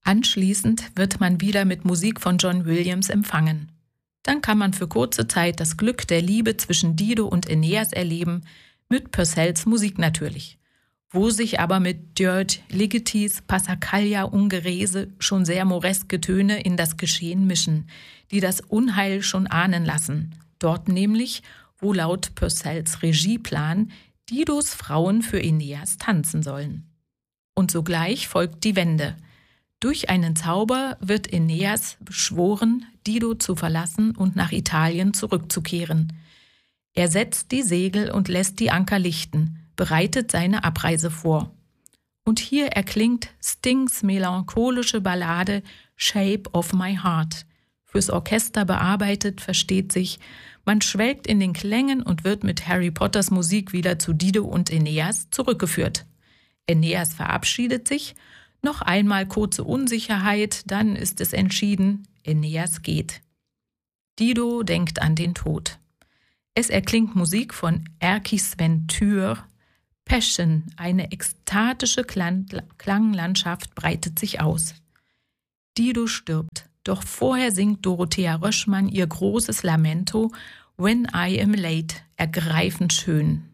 Anschließend wird man wieder mit Musik von John Williams empfangen. Dann kann man für kurze Zeit das Glück der Liebe zwischen Dido und Aeneas erleben, mit Purcells Musik natürlich, wo sich aber mit George Ligetis Passacaglia Ungherese schon sehr moreske Töne in das Geschehen mischen, die das Unheil schon ahnen lassen. Dort nämlich, wo laut Purcells Regieplan Didos Frauen für Aeneas tanzen sollen. Und sogleich folgt die Wende. Durch einen Zauber wird Aeneas beschworen, Dido zu verlassen und nach Italien zurückzukehren. Er setzt die Segel und lässt die Anker lichten, bereitet seine Abreise vor. Und hier erklingt Stings melancholische Ballade Shape of My Heart. Fürs Orchester bearbeitet, versteht sich, man schwelgt in den Klängen und wird mit Harry Potters Musik wieder zu Dido und Aeneas zurückgeführt. Aeneas verabschiedet sich, noch einmal kurze Unsicherheit, dann ist es entschieden, Aeneas geht. Dido denkt an den Tod. Es erklingt Musik von Erkki Sven Tür. Passion, eine ekstatische Klanglandschaft breitet sich aus. Dido stirbt, doch vorher singt Dorothea Röschmann ihr großes Lamento When I Am Late, ergreifend schön.